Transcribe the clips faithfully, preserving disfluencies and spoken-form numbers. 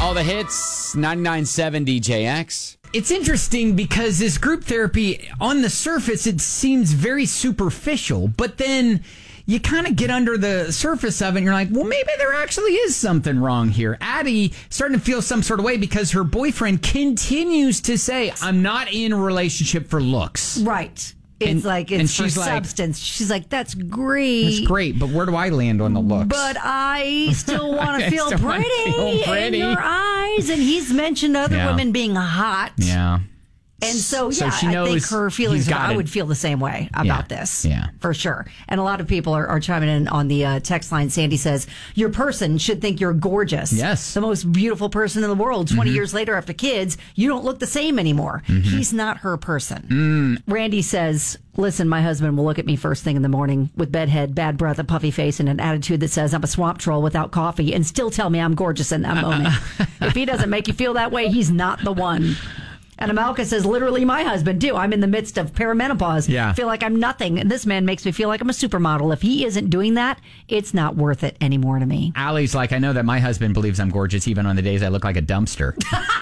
All the hits, ninety-nine point seven D J X. It's interesting because this group therapy, on the surface, it seems very superficial, but then you kind of get under the surface of it and you're like, well, maybe there actually is something wrong here. Addie starting to feel some sort of way because her boyfriend continues to say, I'm not in a relationship for looks. Right. It's And- like and it's for she's like- substance. She's like, that's great. That's great, but where do I land on the looks? But I still want I to feel, still wanna pretty feel pretty. in your eyes. And he's mentioned other Yeah. women being hot. Yeah. And so, So yeah, she I knows think her feelings, he's got I it. would feel the same way about Yeah. this. Yeah. For sure. And a lot of people are, are chiming in on the uh, text line. Sandy says, your person should think you're gorgeous. Yes. The most beautiful person in the world. twenty Mm-hmm. years later after kids, you don't look the same anymore. Mm-hmm. He's not her person. Mm. Randy says, listen, my husband will look at me first thing in the morning with bedhead, bad breath, a puffy face, and an attitude that says I'm a swamp troll without coffee and still tell me I'm gorgeous in that moment. If he doesn't make you feel that way, he's not the one. And Amalka says, literally my husband, too. I'm in the midst of perimenopause. Yeah. I feel like I'm nothing. And this man makes me feel like I'm a supermodel. If he isn't doing that, it's not worth it anymore to me. Allie's like, I know that my husband believes I'm gorgeous even on the days I look like a dumpster.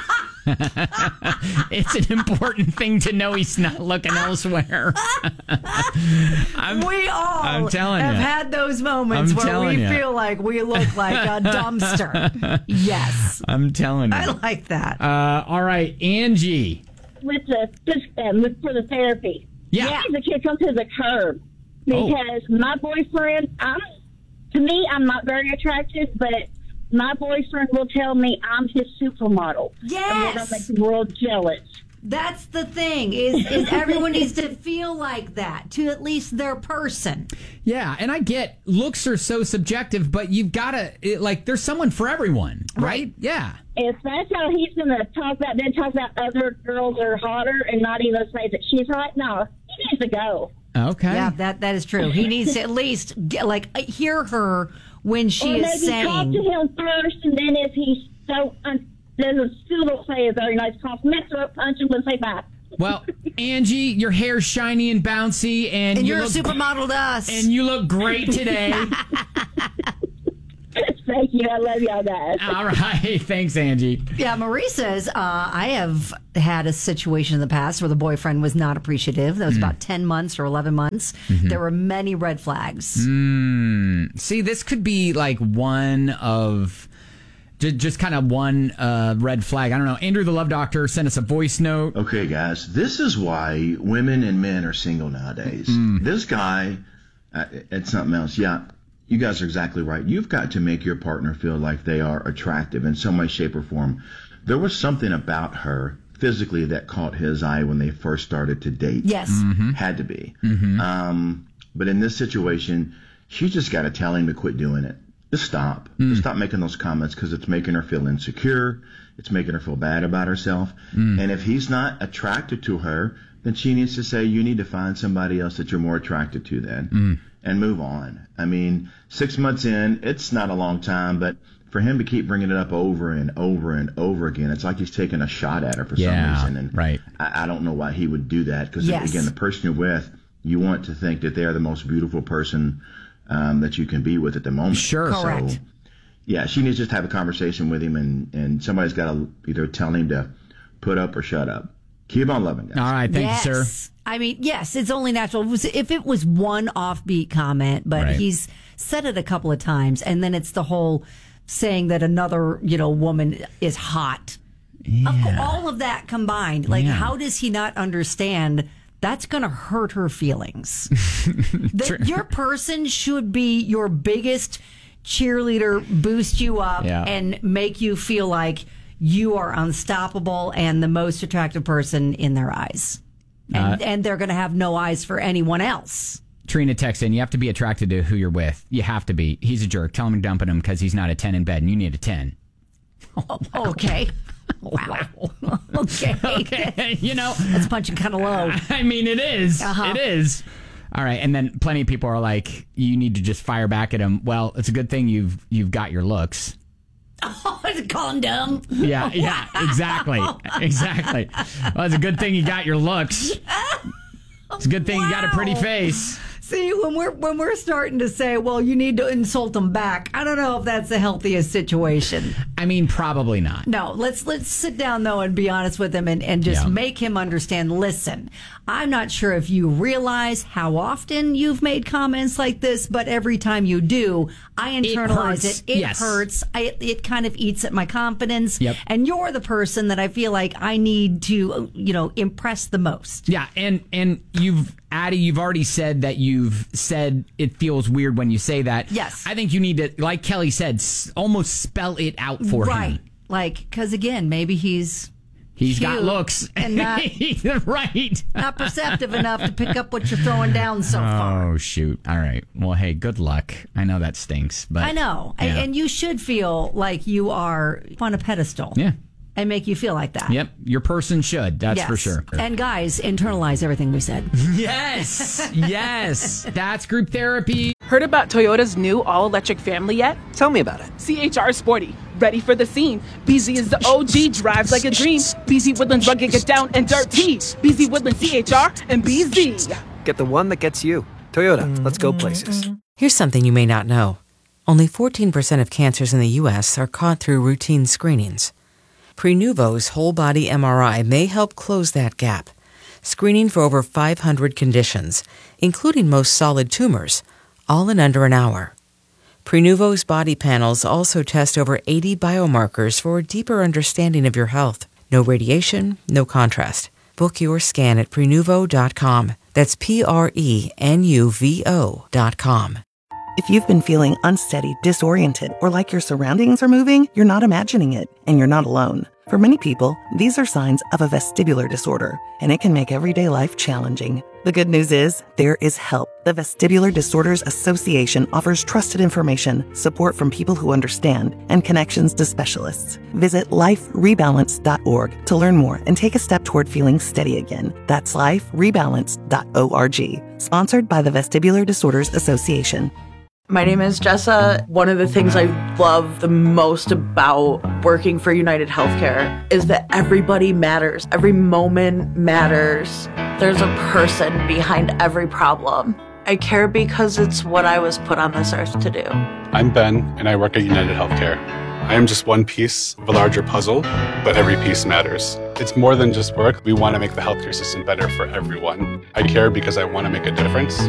It's an important thing to know he's not looking elsewhere. I'm, we all I'm telling have you. had those moments I'm where telling we you. feel like we look like a dumpster. Yes. I'm telling you. I like that. Uh, all right, Angie. with the system with, for the therapy. Yeah. The kid come to the curb because Oh. my boyfriend, I'm, to me, I'm not very attractive, but my boyfriend will tell me I'm his supermodel. And we're Yes. going to make the world jealous. That's the thing, is, is everyone needs to feel like that, to at least their person. Yeah, and I get looks are so subjective, but you've got to, like, there's someone for everyone, right? Right. Yeah. If that's how he's going to talk about, then talk about other girls are hotter and not even say that she's hot, no, he needs to go. Okay. Yeah, that that is true. He needs to at least, get, like, hear her when she or is maybe saying... talk to him first, and then if he's so... Un- doesn't still don't say a very nice compliment, throat punch him and say bye. Well, Angie, your hair's shiny and bouncy, and, And you you're a look, supermodel to us. and you look great today. Thank you. I love y'all guys. All right. Thanks, Angie. Yeah, Marie says, uh, I have had a situation in the past where the boyfriend was not appreciative. That was Mm. about ten months or eleven months. Mm-hmm. There were many red flags. Mm. See, this could be like one of... Just, just kind of one uh, red flag. I don't know. Andrew, the Love Doctor, sent us a voice note. Okay, guys, this is why women and men are single nowadays. Mm. This guy, uh, it's something else. Yeah, you guys are exactly right. You've got to make your partner feel like they are attractive in some way, shape, or form. There was something about her physically that caught his eye when they first started to date. Yes. Mm-hmm. Had to be. Um, but in this situation, she just got to tell him to quit doing it. Just stop. Mm. Just stop making those comments because it's making her feel insecure. It's making her feel bad about herself. Mm. And if he's not attracted to her, then she needs to say, you need to find somebody else that you're more attracted to then Mm. and move on. I mean, six months in, it's not a long time, but for him to keep bringing it up over and over and over again, it's like he's taking a shot at her for Yeah, some reason. And right. I, I don't know why he would do that because, Yes. again, the person you're with, you want to think that they are the most beautiful person um, that you can be with at the moment. Sure. Correct. So, yeah, she needs to just have a conversation with him, and, and somebody's got to either tell him to put up or shut up. Keep on loving, guys. All right. Thank yes. you, sir. I mean, yes, it's only natural. It was- If it was one offbeat comment, but Right. he's said it a couple of times, and then it's the whole saying that another, you know, woman is hot. Yeah. Of course, all of that combined, like, Yeah. how does he not understand that's going to hurt her feelings? That your person should be your biggest cheerleader, boost you up, Yeah. and make you feel like you are unstoppable and the most attractive person in their eyes. And, Uh, and they're going to have no eyes for anyone else. Trina texts in, you have to be attracted to who you're with. You have to be. He's a jerk. Tell him to dump him because he's not a ten in bed and you need a ten. Okay. Wow. Okay. Okay. You know, That's punching kind of low. I mean, it is. Uh-huh. It is. All right. And then plenty of people are like, you need to just fire back at him. Well, it's a good thing you've you've got your looks. Oh, it's a condom. Yeah, yeah, exactly. Exactly. Well, it's a good thing you got your looks. It's a good thing you got a pretty Wow. face. See, when we're when we're starting to say, well, you need to insult them back, I don't know if that's the healthiest situation. I mean, probably not. No, let's let's sit down though and be honest with him and, and just Yeah. make him understand. Listen, I'm not sure if you realize how often you've made comments like this, but every time you do, I internalize hurts. it. It Yes. hurts. I, it kind of eats at my confidence. Yep. And you're the person that I feel like I need to, you know, impress the most. Yeah, and and you've Addie, you've already said that you've said it feels weird when you say that. Yes. I think you need to, like Kelly said, s- almost spell it out for Right. him. Like, because again, maybe he's He's got cute looks. and not right. not perceptive enough to pick up what you're throwing down so far. Oh, shoot. All right. Well, hey, good luck. I know that stinks, but I know. Yeah. And, and you should feel like you are on a pedestal. Yeah. And make you feel like that. Yep. Your person should. That's Yes. for sure. And guys, internalize everything we said. Yes. Yes. That's group therapy. Heard about Toyota's new all-electric family yet? Tell me about it. C H R Sporty, ready for the scene. B Z is the O G, drives like a dream. B Z Woodlands rugged, get down and dirty. B Z Woodlands C H R and B Z. Get the one that gets you. Toyota, let's go places. Here's something you may not know. Only fourteen percent of cancers in the U S are caught through routine screenings. Prenuvo's whole-body M R I may help close that gap, screening for over five hundred conditions, including most solid tumors, all in under an hour. Prenuvo's body panels also test over eighty biomarkers for a deeper understanding of your health. No radiation, no contrast. Book your scan at Prenuvo dot com. That's P R E N U V O dot com. If you've been feeling unsteady, disoriented, or like your surroundings are moving, you're not imagining it, and you're not alone. For many people, these are signs of a vestibular disorder, and it can make everyday life challenging. The good news is, there is help. The Vestibular Disorders Association offers trusted information, support from people who understand, and connections to specialists. Visit life rebalance dot org to learn more and take a step toward feeling steady again. That's life rebalance dot org. Sponsored by the Vestibular Disorders Association. My name is Jessa. One of the things I love the most about working for United Healthcare is that everybody matters. Every moment matters. There's a person behind every problem. I care because it's what I was put on this earth to do. I'm Ben, and I work at United Healthcare. I am just one piece of a larger puzzle, but every piece matters. It's more than just work. We want to make the healthcare system better for everyone. I care because I want to make a difference.